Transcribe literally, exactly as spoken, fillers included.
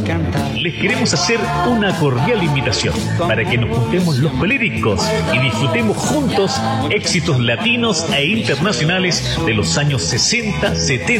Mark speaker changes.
Speaker 1: Les queremos hacer una cordial invitación para que nos juntemos los coléricos y disfrutemos juntos éxitos latinos e internacionales de los años sesenta, setenta